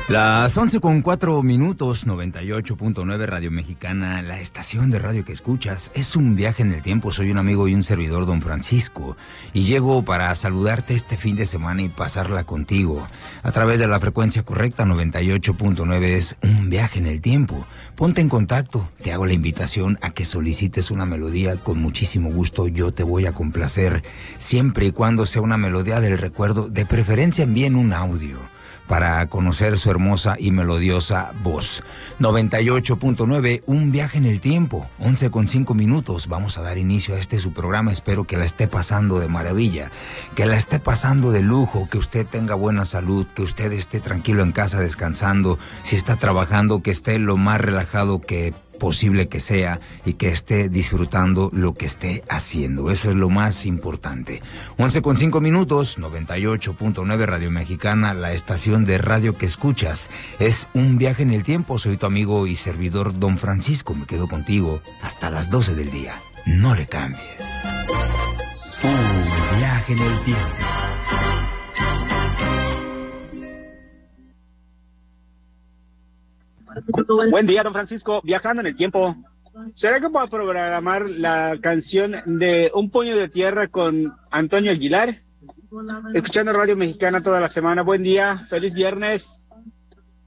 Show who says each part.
Speaker 1: Las 11:04, 98.9 Radio Mexicana, la estación de radio que escuchas. Es un viaje en el tiempo. Soy un amigo y un servidor, don Francisco, y llego para saludarte este fin de semana y pasarla contigo. A través de la frecuencia correcta, 98.9, es un viaje en el tiempo. Ponte en contacto, te hago la invitación a que solicites una melodía. Con muchísimo gusto yo te voy a complacer, siempre y cuando sea una melodía del recuerdo. De preferencia envíen un audio para conocer su hermosa y melodiosa voz. 98.9, un viaje en el tiempo. 11:05. Vamos a dar inicio a su programa. Espero que la esté pasando de maravilla, que la esté pasando de lujo, que usted tenga buena salud, que usted esté tranquilo en casa descansando. Si está trabajando, que esté lo más relajado que posible que sea y que esté disfrutando lo que esté haciendo. Eso es lo más importante. 11:05, 98.9 Radio Mexicana, la estación de radio que escuchas. Es un viaje en el tiempo. Soy tu amigo y servidor, don Francisco. Me quedo contigo hasta las 12 del día. No le cambies. Un viaje en el tiempo.
Speaker 2: Buen día, don Francisco. Viajando en el tiempo, ¿será que puedo programar la canción de Un puño de tierra con Antonio Aguilar? Escuchando Radio Mexicana toda la semana. Buen día, feliz viernes.